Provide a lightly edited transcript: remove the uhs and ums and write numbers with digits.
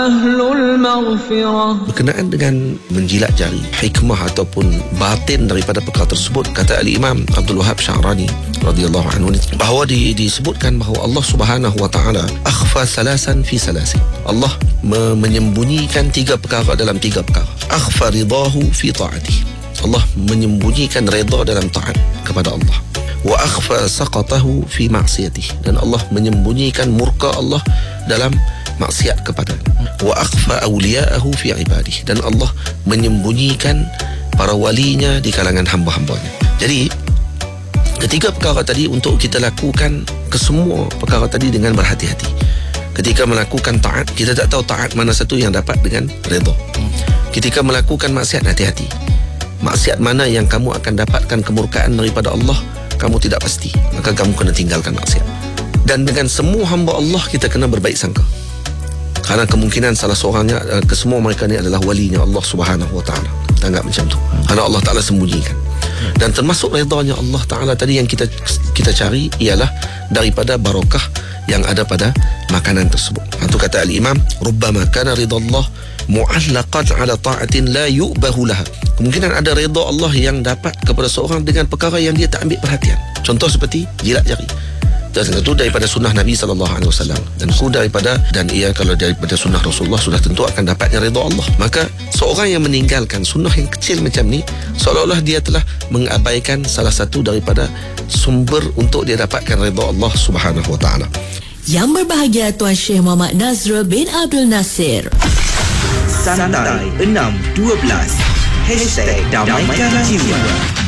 Ahlul maghfirah. Berkenaan dengan menjilat jari, hikmah ataupun batin daripada perkara tersebut, kata Al-Imam Abdul Wahab Sya'rani radhiyallahu anhu bahawa disebutkan bahawa Allah Subhanahu wa taala akhfa salasan fi salasin. Allah menyembunyikan tiga perkara dalam tiga perkara. Akhfa ridahu fi ta'atih. Allah menyembunyikan redha dalam taat kepada Allah. Wa akhfa saqatahu fi ma'siyatih. Dan Allah menyembunyikan murka Allah dalam maksiat kepada. Wa akhfa awliya'ahu fi ibadih. Dan Allah menyembunyikan para walinya di kalangan hamba-hambanya. Jadi ketiga perkara tadi untuk kita lakukan kesemua perkara tadi dengan berhati-hati. Ketika melakukan taat, kita tak tahu taat mana satu yang dapat dengan redha. Ketika melakukan maksiat, hati-hati. Maksiat mana yang kamu akan dapatkan kemurkaan daripada Allah, kamu tidak pasti. Maka kamu kena tinggalkan maksiat. Dan dengan semua hamba Allah, kita kena berbaik sangka. Kerana kemungkinan salah seorangnya, kesemua mereka ni adalah walinya Allah Subhanahu wa ta'ala. Anggap macam tu. Kerana Allah Ta'ala sembunyikan. Dan termasuk redanya Allah Ta'ala tadi yang kita cari ialah daripada barakah yang ada pada makanan tersebut. Itu kata Al-Imam, rubbama kana ridallah mu'allaqan ala ta'atin la yu'bahu laha. Kemungkinan ada redha Allah yang dapat kepada seorang dengan perkara yang dia tak ambil perhatian. Contoh seperti jilat jari. Dan itu daripada sunnah Nabi SAW. Dan itu dan ia kalau daripada sunnah Rasulullah, sudah tentu akan dapatnya redha Allah. Maka seorang yang meninggalkan sunnah yang kecil macam ni, seolah-olah dia telah mengabaikan salah satu daripada sumber untuk dia dapatkan redha Allah Subhanahu wa ta'ala. Yang berbahagia Tuan Syekh Muhammad Nazrul bin Abdul Nasir. Santai 612 #Damaikan Jiwa.